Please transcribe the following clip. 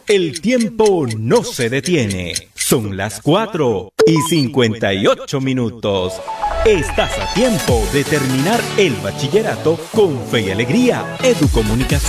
El tiempo no se detiene. Son las 4:58. Estás a tiempo de terminar el bachillerato con fe y alegría. Educomunicación.